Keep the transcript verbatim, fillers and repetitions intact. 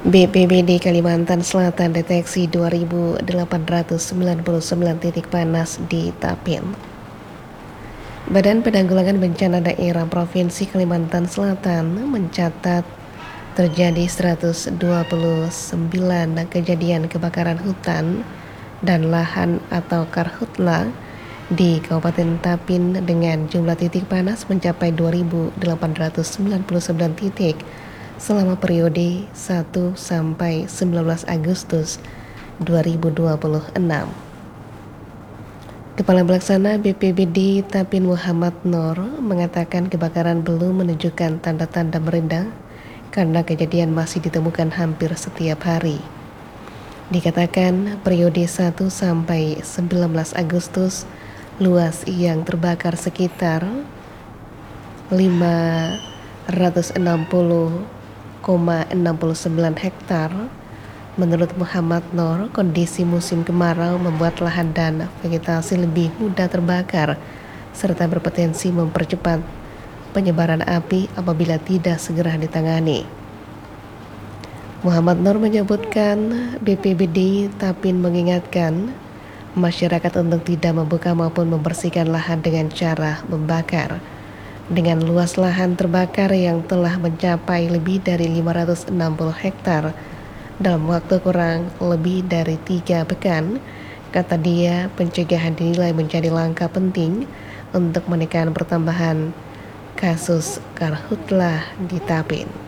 B P B D Kalimantan Selatan deteksi dua ribu delapan ratus sembilan puluh sembilan titik panas di Tapin. Badan Penanggulangan Bencana Daerah Provinsi Kalimantan Selatan mencatat terjadi seratus dua puluh sembilan kejadian kebakaran hutan dan lahan atau karhutla di Kabupaten Tapin dengan jumlah titik panas mencapai dua ribu delapan ratus sembilan puluh sembilan titik selama periode satu sampai sembilan belas Agustus dua ribu dua puluh enam. Kepala Pelaksana B P B D Tapin Muhammad Nur mengatakan kebakaran belum menunjukkan tanda-tanda meredah karena kejadian masih ditemukan hampir setiap hari. Dikatakan periode satu sampai sembilan belas Agustus luas yang terbakar sekitar lima ratus enam puluh koma enam sembilan hektar. Menurut Muhammad Nur, kondisi musim kemarau membuat lahan dan vegetasi lebih mudah terbakar serta berpotensi mempercepat penyebaran api apabila tidak segera ditangani. Muhammad Nur menyebutkan B P B D Tapin mengingatkan masyarakat untuk tidak membuka maupun membersihkan lahan dengan cara membakar. Dengan luas lahan terbakar yang telah mencapai lebih dari lima ratus enam puluh hektar dalam waktu kurang lebih dari tiga pekan, kata dia, pencegahan dinilai menjadi langkah penting untuk menekan pertambahan kasus karhutlah di Tapin.